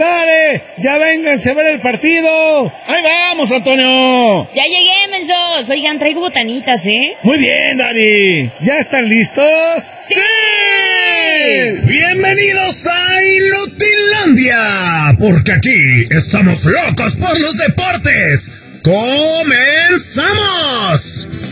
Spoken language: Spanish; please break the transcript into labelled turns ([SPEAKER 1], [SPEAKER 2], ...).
[SPEAKER 1] ¡Sale! ¡Ya vénganse a ver el partido! ¡Ahí vamos, Antonio!
[SPEAKER 2] Ya llegué, mensos. Oigan, traigo botanitas, ¿eh?
[SPEAKER 1] Muy bien, Dani. ¿Ya están listos?
[SPEAKER 2] ¡Sí!
[SPEAKER 3] Bienvenidos a Inutilandia, porque aquí estamos locos por los deportes. ¡Comenzamos!